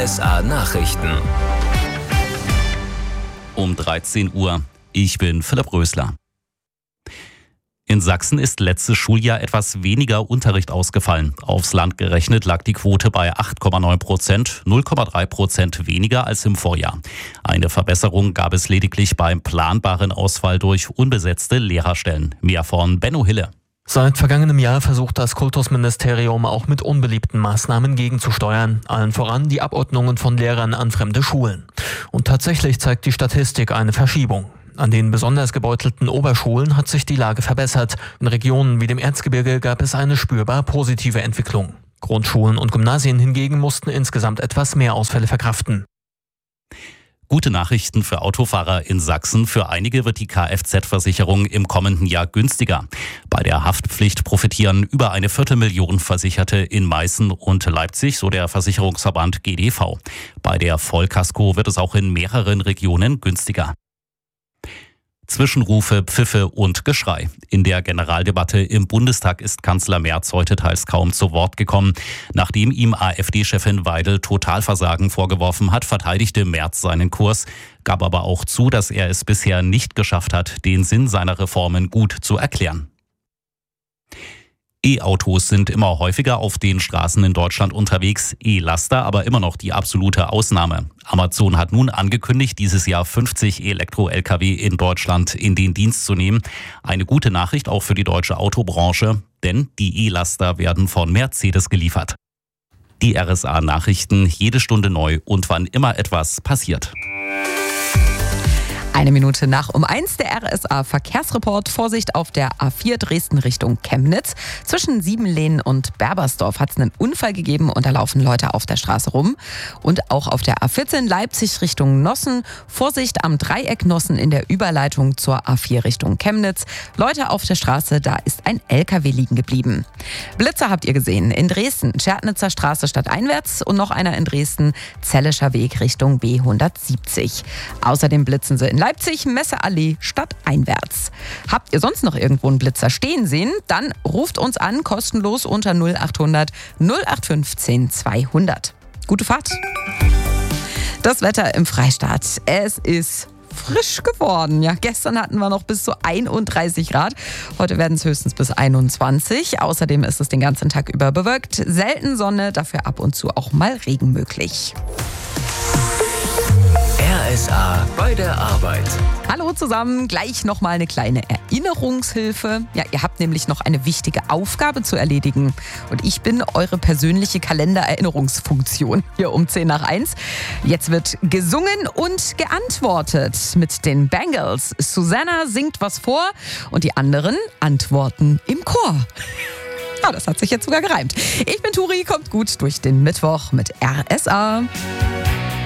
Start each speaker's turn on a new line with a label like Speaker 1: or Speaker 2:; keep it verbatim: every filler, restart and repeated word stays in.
Speaker 1: S A Nachrichten.
Speaker 2: Um dreizehn Uhr. Ich bin Philipp Rösler. In Sachsen ist letztes Schuljahr etwas weniger Unterricht ausgefallen. Aufs Land gerechnet lag die Quote bei acht Komma neun Prozent, null Komma drei Prozent weniger als im Vorjahr. Eine Verbesserung gab es lediglich beim planbaren Ausfall durch unbesetzte Lehrerstellen. Mehr von Benno Hille.
Speaker 3: Seit vergangenem Jahr versucht das Kultusministerium auch mit unbeliebten Maßnahmen gegenzusteuern. Allen voran die Abordnungen von Lehrern an fremde Schulen. Und tatsächlich zeigt die Statistik eine Verschiebung. An den besonders gebeutelten Oberschulen hat sich die Lage verbessert. In Regionen wie dem Erzgebirge gab es eine spürbar positive Entwicklung. Grundschulen und Gymnasien hingegen mussten insgesamt etwas mehr Ausfälle verkraften.
Speaker 2: Gute Nachrichten für Autofahrer in Sachsen. Für einige wird die Kfz-Versicherung im kommenden Jahr günstiger. Bei der Haftpflicht profitieren über eine Viertelmillion Versicherte in Meißen und Leipzig, so der Versicherungsverband G D V. Bei der Vollkasko wird es auch in mehreren Regionen günstiger. Zwischenrufe, Pfiffe und Geschrei. In der Generaldebatte im Bundestag ist Kanzler Merz heute teils kaum zu Wort gekommen. Nachdem ihm AfD-Chefin Weidel Totalversagen vorgeworfen hat, verteidigte Merz seinen Kurs, gab aber auch zu, dass er es bisher nicht geschafft hat, den Sinn seiner Reformen gut zu erklären. E-Autos sind immer häufiger auf den Straßen in Deutschland unterwegs, E-Laster aber immer noch die absolute Ausnahme. Amazon hat nun angekündigt, dieses Jahr fünfzig Elektro-L K W in Deutschland in den Dienst zu nehmen. Eine gute Nachricht auch für die deutsche Autobranche, denn die E-Laster werden von Mercedes geliefert. Die R S A-Nachrichten, jede Stunde neu und wann immer etwas passiert.
Speaker 4: Eine Minute nach um eins, der R S A-Verkehrsreport. Vorsicht auf der A vier Dresden Richtung Chemnitz. Zwischen Siebenlehnen und Berbersdorf hat es einen Unfall gegeben und da laufen Leute auf der Straße rum. Und auch auf der A vierzehn Leipzig Richtung Nossen. Vorsicht am Dreieck Nossen in der Überleitung zur A vier Richtung Chemnitz. Leute auf der Straße, da ist ein L K W liegen geblieben. Blitzer habt ihr gesehen. In Dresden, Schärtnitzer Straße stadteinwärts und noch einer in Dresden, Zellischer Weg Richtung B hundertsiebzig. Außerdem blitzen sie in Leipzig, Messeallee stadteinwärts. Habt ihr sonst noch irgendwo einen Blitzer stehen sehen? Dann ruft uns an, kostenlos unter null acht hundert null acht fünfzehn zweihundert. Gute Fahrt! Das Wetter im Freistaat. Es ist frisch geworden. Ja, gestern hatten wir noch bis zu einunddreißig Grad. Heute werden es höchstens bis einundzwanzig. Außerdem ist es den ganzen Tag über bewölkt. Selten Sonne, dafür ab und zu auch mal Regen möglich.
Speaker 1: R S A bei der Arbeit.
Speaker 4: Hallo zusammen, gleich nochmal eine kleine Erinnerungshilfe. Ja, ihr habt nämlich noch eine wichtige Aufgabe zu erledigen. Und ich bin eure persönliche Kalendererinnerungsfunktion hier um zehn nach eins. Jetzt wird gesungen und geantwortet mit den Bangles. Susanna singt was vor und die anderen antworten im Chor. Ja, das hat sich jetzt sogar gereimt. Ich bin Turi, kommt gut durch den Mittwoch mit R S A.